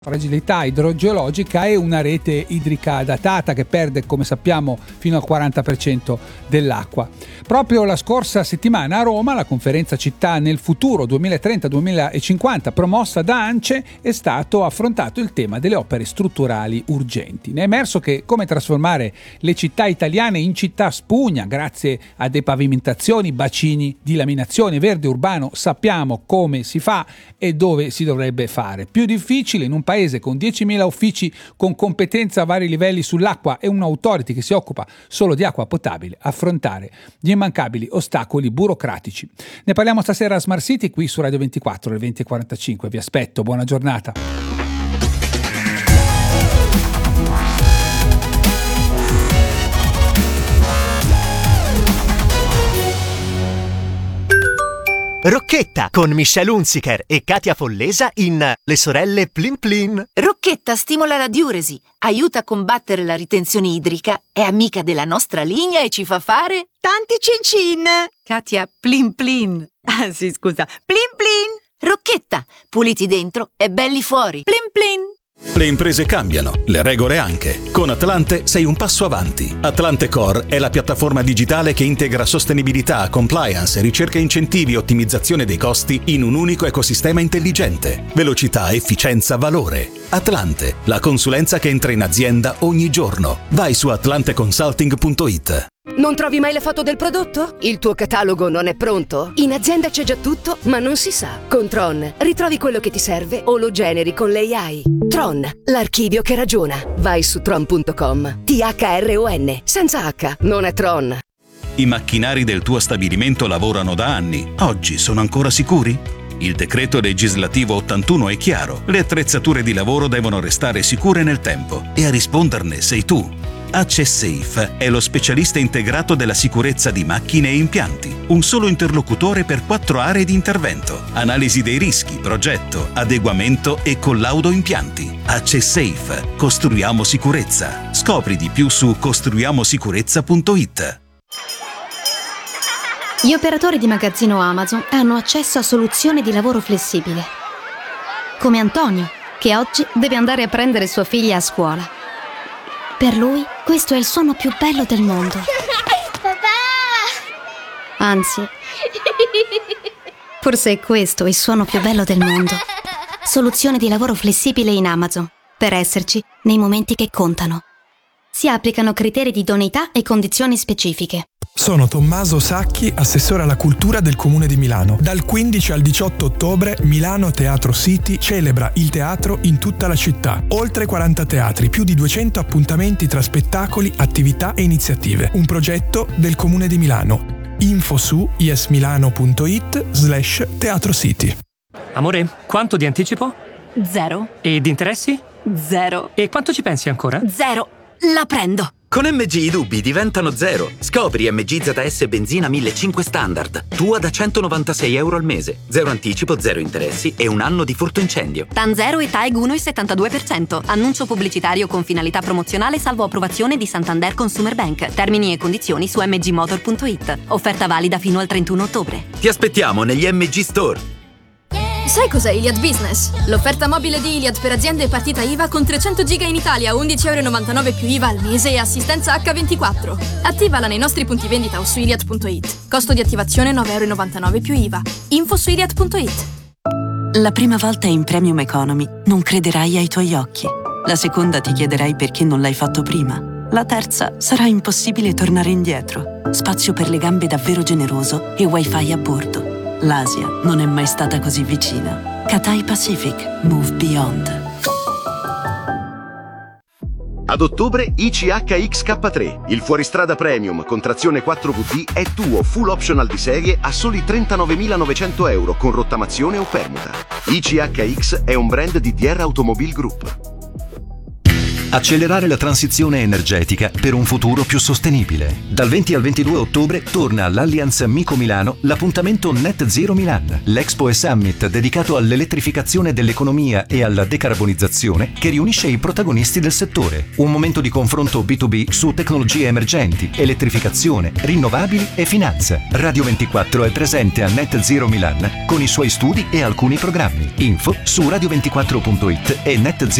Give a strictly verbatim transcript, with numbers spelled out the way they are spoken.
fragilità idrogeologica e una rete idrica datata che perde, come sappiamo, fino al quaranta per cento dell'acqua. Proprio la scorsa settimana a Roma, la conferenza Città nel futuro duemilatrenta duemilacinquanta promossa da ANCE, è stato affrontato il tema delle opere strutturali urgenti. Ne è emerso che come trasformare le città italiane in città spugna grazie a depavimentazioni, bacini di laminazione verde urbano sappiamo come si fa e dove si dovrebbe fare. Più difficile in un paese con diecimila uffici con competenza a vari livelli sull'acqua e un'autority che si occupa solo di acqua potabile affrontare gli immancabili ostacoli burocratici. Ne parliamo stasera a Smart City qui su Radio ventiquattro alle venti e quarantacinque. Vi aspetto, buona giornata. Rocchetta con Michelle Hunziker e Katia Follesa in Le sorelle Plin Plin. Rocchetta stimola la diuresi, aiuta a combattere la ritenzione idrica, è amica della nostra linea e ci fa fare tanti cin cin. Katia Plin Plin. Ah sì, scusa, Plin Plin. Rocchetta, puliti dentro e belli fuori. Plin Plin. Le imprese cambiano, le regole anche. Con Atlante sei un passo avanti. Atlante Core è la piattaforma digitale che integra sostenibilità, compliance, ricerca e incentivi e ottimizzazione dei costi in un unico ecosistema intelligente. Velocità, efficienza, valore. Atlante, la consulenza che entra in azienda ogni giorno. Vai su atlante consulting punto it. Non trovi mai le foto del prodotto? Il tuo catalogo non è pronto? In azienda c'è già tutto, ma non si sa. Con Tron ritrovi quello che ti serve o lo generi con l'A I. Tron, l'archivio che ragiona. Vai su tron punto com. T H R O N, senza H, non è Tron. I macchinari del tuo stabilimento lavorano da anni. Oggi sono ancora sicuri? Il decreto legislativo ottantuno è chiaro. Le attrezzature di lavoro devono restare sicure nel tempo e a risponderne sei tu. AccessSafe è lo specialista integrato della sicurezza di macchine e impianti. Un solo interlocutore per quattro aree di intervento. Analisi dei rischi, progetto, adeguamento e collaudo impianti. AccessSafe. Costruiamo sicurezza. Scopri di più su costruiamo sicurezza punto it. Gli operatori di magazzino Amazon hanno accesso a soluzioni di lavoro flessibile. Come Antonio, che oggi deve andare a prendere sua figlia a scuola. Per lui, questo è il suono più bello del mondo. Papà! Anzi, forse è questo il suono più bello del mondo. Soluzione di lavoro flessibile in Amazon, per esserci nei momenti che contano. Si applicano criteri di idoneità e condizioni specifiche. Sono Tommaso Sacchi, assessore alla cultura del Comune di Milano. Dal quindici al diciotto ottobre Milano Teatro City celebra il teatro in tutta la città. Oltre quaranta teatri, più di duecento appuntamenti tra spettacoli, attività e iniziative. Un progetto del Comune di Milano. Info su yesmilano punto it slash Teatro City. Amore, quanto di anticipo? Zero. E di interessi? Zero. E quanto ci pensi ancora? Zero. La prendo. Con M G i dubbi diventano zero. Scopri M G Z S benzina millecinquecento standard. Tua da centonovantasei euro al mese. Zero anticipo, zero interessi e un anno di furto incendio. TAN zero e T A E G uno virgola settantadue per cento. Annuncio pubblicitario con finalità promozionale salvo approvazione di Santander Consumer Bank. Termini e condizioni su m g motor punto it. Offerta valida fino al trentuno ottobre. Ti aspettiamo negli M G Store. Sai cos'è Iliad Business? L'offerta mobile di Iliad per aziende e partita I V A con trecento giga in Italia, undici euro e novantanove più I V A al mese e assistenza acca ventiquattro. Attivala nei nostri punti vendita o su iliad punto it. Costo di attivazione nove euro e novantanove più I V A. Info su iliad punto it. La prima volta in Premium Economy non crederai ai tuoi occhi. La seconda ti chiederai perché non l'hai fatto prima. La terza sarà impossibile tornare indietro. Spazio per le gambe davvero generoso e wifi a bordo. L'Asia non è mai stata così vicina. Cathay Pacific. Move Beyond. Ad ottobre I C H X K tre, il fuoristrada premium con trazione quattro V D è tuo full optional di serie a soli trentanovemilanovecento euro con rottamazione o permuta. I C H X è un brand di D R Automobile Group. Accelerare la transizione energetica per un futuro più sostenibile. Dal venti al ventidue ottobre torna all'Allianz Mico Milano l'appuntamento Net Zero Milan, l'Expo e Summit dedicato all'elettrificazione dell'economia e alla decarbonizzazione che riunisce i protagonisti del settore. Un momento di confronto B due B su tecnologie emergenti, elettrificazione, rinnovabili e finanza. Radio ventiquattro è presente a Net Zero Milan con i suoi studi e alcuni programmi. Info su radio ventiquattro punto it e net